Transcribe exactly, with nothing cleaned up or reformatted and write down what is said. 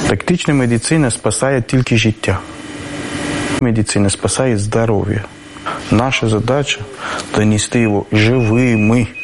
Тактична медицина спасає тільки життя. Медицина спасає здоров'я. Наша задача – донести його живими.